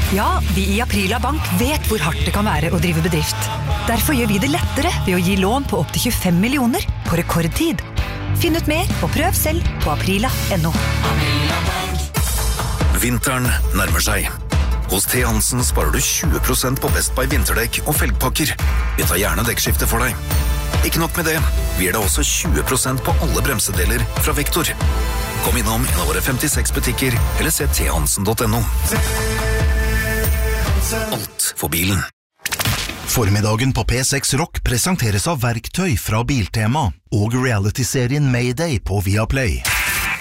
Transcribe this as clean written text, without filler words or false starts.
Ja, vi i Aprila Bank vet hvor hardt det kan være å drive bedrift. Derfor gjør vi det lettere ved å gi lån på opp til 25 millioner på rekordtid. Finn ut mer og prøv selv på aprila.no. Vinteren nærmer seg. Hos T. Hansen sparer du 20% på Best Buy vinterdekk og felgpakker. Vi tar gjerne dekkskifte for deg. Ikke nok med det, vi gir deg også 20% på alle bremsedeler fra Vektor. Kom innom en av våre 56 butikker, eller se thansen.no. Alt for bilen. Formiddagen på P6 Rock presenteres av verktøy fra Biltema og reality-serien Mayday på Viaplay.